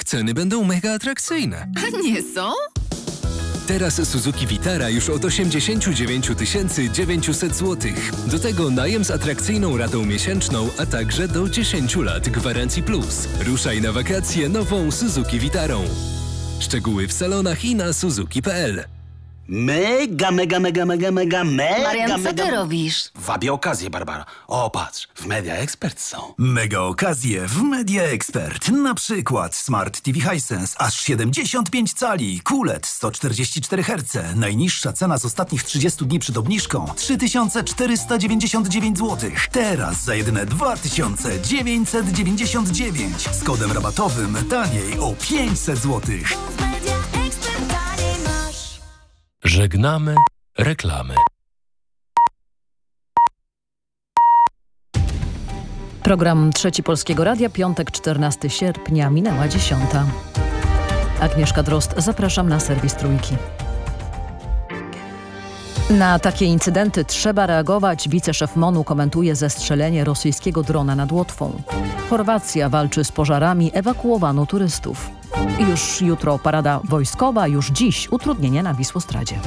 ceny będą mega atrakcyjne. Nie są? Teraz Suzuki Vitara już od 89 900 zł. Do tego najem z atrakcyjną ratą miesięczną, a także do 10 lat gwarancji plus. Ruszaj na wakacje nową Suzuki Vitarą. Szczegóły w salonach i na suzuki.pl. Mega. Marian, co ty robisz? Wabię okazję, Barbara. O, patrz, w Media Expert są. Mega okazje w Media Expert. Na przykład Smart TV Hisense aż 75 cali, QLED 144 Hz. Najniższa cena z ostatnich 30 dni przed obniżką 3499 zł. Teraz za jedyne 2999. Z kodem rabatowym taniej o 500 zł. Żegnamy reklamy. Program Trzeci Polskiego Radia, piątek 14 sierpnia, minęła 10. Agnieszka Drozd, zapraszam na serwis Trójki. Na takie incydenty trzeba reagować. Wiceszef MON-u komentuje zestrzelenie rosyjskiego drona nad Łotwą. Chorwacja walczy z pożarami, ewakuowano turystów. Już jutro parada wojskowa, już dziś utrudnienia na Wisłostradzie.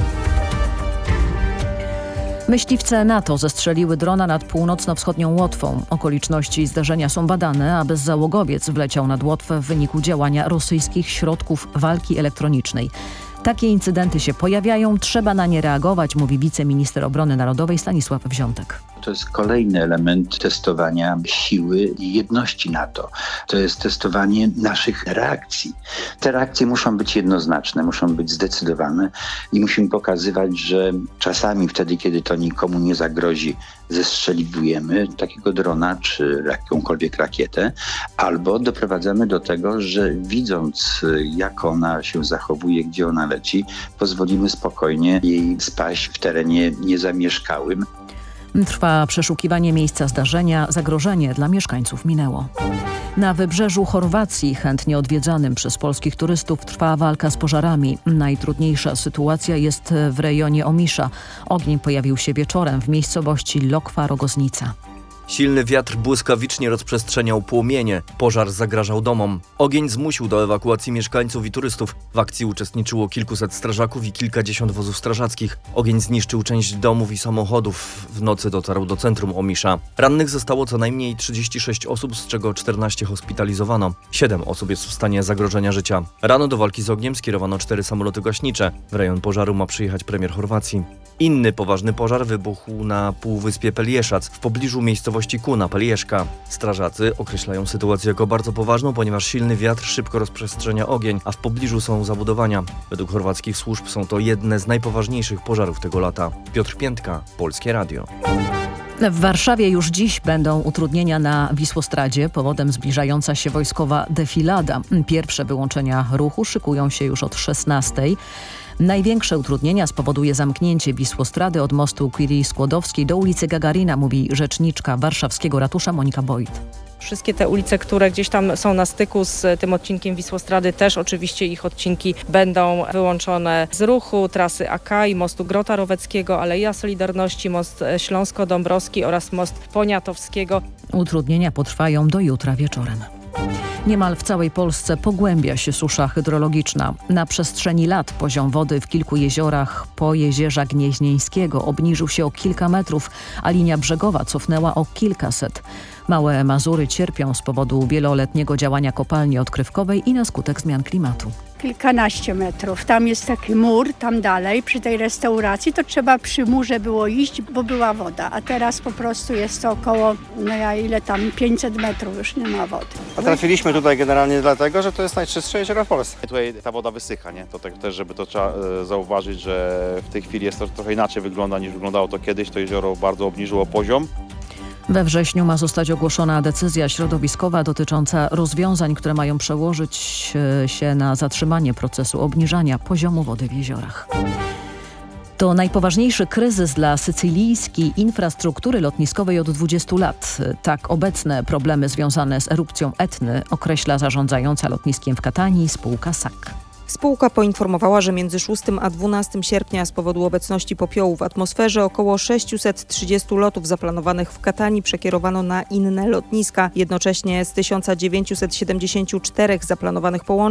Myśliwce NATO zestrzeliły drona nad północno-wschodnią Łotwą. Okoliczności zdarzenia są badane, a bezzałogowiec wleciał nad Łotwę w wyniku działania rosyjskich środków walki elektronicznej. Takie incydenty się pojawiają, trzeba na nie reagować, mówi wiceminister obrony narodowej Stanisław Wziątek. To jest kolejny element testowania siły i jedności NATO. To jest testowanie naszych reakcji. Te reakcje muszą być jednoznaczne, muszą być zdecydowane i musimy pokazywać, że czasami wtedy, kiedy to nikomu nie zagrozi, zestrzeliwujemy takiego drona czy jakąkolwiek rakietę, albo doprowadzamy do tego, że widząc, jak ona się zachowuje, gdzie ona leci, pozwolimy spokojnie jej spaść w terenie niezamieszkałym. Trwa przeszukiwanie miejsca zdarzenia. Zagrożenie dla mieszkańców minęło. Na wybrzeżu Chorwacji, chętnie odwiedzanym przez polskich turystów, trwa walka z pożarami. Najtrudniejsza sytuacja jest w rejonie Omisza. Ogień pojawił się wieczorem w miejscowości Lokwa-Rogoznica. Silny wiatr błyskawicznie rozprzestrzeniał płomienie. Pożar zagrażał domom. Ogień zmusił do ewakuacji mieszkańców i turystów. W akcji uczestniczyło kilkuset strażaków i kilkadziesiąt wozów strażackich. Ogień zniszczył część domów i samochodów. W nocy dotarł do centrum Omisza. Rannych zostało co najmniej 36 osób, z czego 14 hospitalizowano. 7 osób jest w stanie zagrożenia życia. Rano do walki z ogniem skierowano 4 samoloty gaśnicze. W rejon pożaru ma przyjechać premier Chorwacji. Inny poważny pożar wybuchł na półwyspie Pelieszac, w pobliżu miejscowości Kuna, Pelieszka. Strażacy określają sytuację jako bardzo poważną, ponieważ silny wiatr szybko rozprzestrzenia ogień, a w pobliżu są zabudowania. Według chorwackich służb są to jedne z najpoważniejszych pożarów tego lata. Piotr Piętka, Polskie Radio. W Warszawie już dziś będą utrudnienia na Wisłostradzie. Powodem zbliżająca się wojskowa defilada. Pierwsze wyłączenia ruchu szykują się już od 16:00. Największe utrudnienia spowoduje zamknięcie Wisłostrady od mostu Curie Skłodowskiej do ulicy Gagarina, mówi rzeczniczka warszawskiego ratusza Monika Boyd. Wszystkie te ulice, które gdzieś tam są na styku z tym odcinkiem Wisłostrady, też oczywiście ich odcinki będą wyłączone z ruchu. Trasy AK i mostu Grota Roweckiego, Aleja Solidarności, most Śląsko-Dąbrowski oraz most Poniatowskiego. Utrudnienia potrwają do jutra wieczorem. Niemal w całej Polsce pogłębia się susza hydrologiczna. Na przestrzeni lat poziom wody w kilku jeziorach po Jezierza Gnieźnieńskiego obniżył się o kilka metrów, a linia brzegowa cofnęła o kilkaset. Małe Mazury cierpią z powodu wieloletniego działania kopalni odkrywkowej i na skutek zmian klimatu. Kilkanaście metrów. Tam jest taki mur, tam dalej, przy tej restauracji, to trzeba przy murze było iść, bo była woda, a teraz po prostu jest to około, 500 metrów już nie ma wody. A trafiliśmy tutaj generalnie dlatego, że to jest najczystsze jezioro w Polsce. Tutaj ta woda wysycha, nie? To tak też, żeby to trzeba zauważyć, że w tej chwili jest to trochę inaczej wygląda niż wyglądało to kiedyś. To jezioro bardzo obniżyło poziom. We wrześniu ma zostać ogłoszona decyzja środowiskowa dotycząca rozwiązań, które mają przełożyć się na zatrzymanie procesu obniżania poziomu wody w jeziorach. To najpoważniejszy kryzys dla sycylijskiej infrastruktury lotniskowej od 20 lat. Tak obecne problemy związane z erupcją Etny określa zarządzająca lotniskiem w Katanii spółka SAC. Spółka poinformowała, że między 6 a 12 sierpnia z powodu obecności popiołu w atmosferze około 630 lotów zaplanowanych w Katanii przekierowano na inne lotniska. Jednocześnie z 1974 zaplanowanych połączeń